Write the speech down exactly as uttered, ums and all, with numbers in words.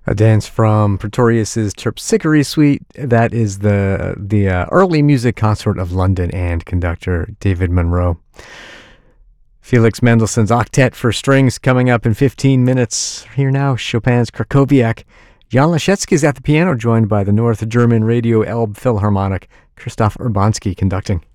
A dance from Pretorius's Terpsichore Suite. That is the the uh, early music consort of London and conductor David Monroe. Felix Mendelssohn's Octet for Strings coming up in fifteen minutes. Here now, Chopin's Krakowiak. Jan Leschetski is at the piano, joined by the North German Radio Elbe Philharmonic, Christoph Urbanski conducting.